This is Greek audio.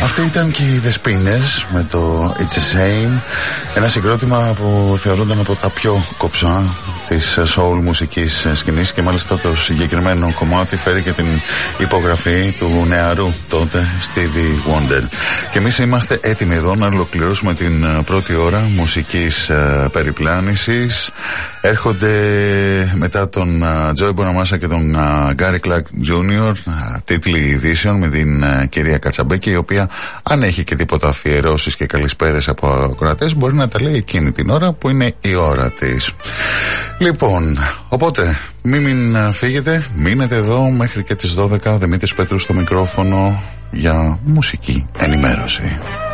Αυτοί ήταν και οι Δεσποίνες με το It's a Shame, ένα συγκρότημα που θεωρούνταν από τα πιο κοψά της soul μουσικής σκηνής και μάλιστα το συγκεκριμένο κομμάτι φέρει και την υπογραφή του νεαρού τότε Stevie Wonder. Και εμείς είμαστε έτοιμοι εδώ να ολοκληρώσουμε την πρώτη ώρα μουσικής περιπλάνησης. Έρχονται μετά τον Joey Bonamassa και τον Gary Clark Jr. τίτλοι ειδήσεων με την κυρία Κατσαμπέκη, η οποία αν έχει και τίποτα αφιερώσεις και καλησπέρες από ακροατές μπορεί να τα λέει εκείνη την ώρα που είναι η ώρα της. Λοιπόν, οπότε μην φύγετε, μείνετε εδώ μέχρι και τις 12. Δημήτρης Πέτρου στο μικρόφωνο για μουσική ενημέρωση.